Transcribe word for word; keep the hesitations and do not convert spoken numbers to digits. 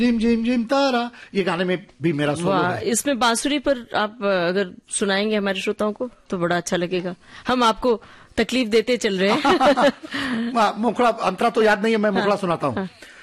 Gym gym gym तारा, ये गाने में भी मेरा सोलो है। इसमें बांसुरी पर आप अगर सुनाएंगे हमारे श्रोताओं को तो बड़ा अच्छा लगेगा। हम आपको तकलीफ देते चल रहे हैं। मुखड़ा अंतरा तो याद नहीं है, मैं मुखड़ा सुनाता हूँ।